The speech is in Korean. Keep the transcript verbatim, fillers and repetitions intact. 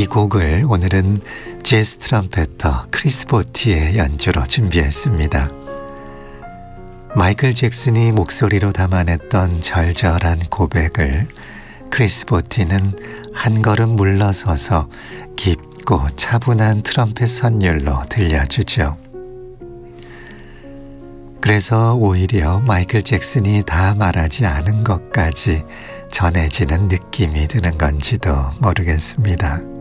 곡을 오늘은 재즈 트럼펫터 크리스 보티의 연주로 준비했습니다. 마이클 잭슨이 목소리로 담아냈던 절절한 고백을 크리스 보티는 한 걸음 물러서서 깊고 차분한 트럼펫 선율로 들려주죠. 그래서 오히려 마이클 잭슨이 다 말하지 않은 것까지 전해지는 느낌이 드는 건지도 모르겠습니다.